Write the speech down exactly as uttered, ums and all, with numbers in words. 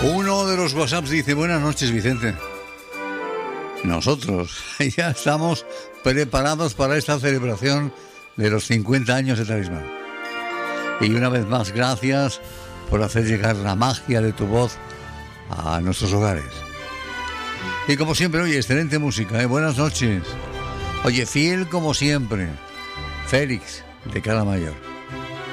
Uno de los WhatsApps dice: buenas noches, Vicente. Nosotros ya estamos preparados para esta celebración de los cincuenta años de Talismán. Y una vez más, gracias por hacer llegar la magia de tu voz a nuestros hogares. Y como siempre, oye, excelente música, ¿eh? Buenas noches. Oye, fiel como siempre, Félix de Cala Mayor.